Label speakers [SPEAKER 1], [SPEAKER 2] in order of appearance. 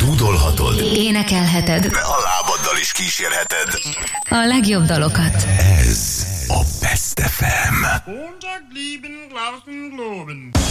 [SPEAKER 1] Dúdolhatod,
[SPEAKER 2] énekelheted,
[SPEAKER 1] de a lábaddal is kísérheted.
[SPEAKER 2] a legjobb dalokat.
[SPEAKER 1] Ez a Best FM.
[SPEAKER 3] Montag lieben Glauben.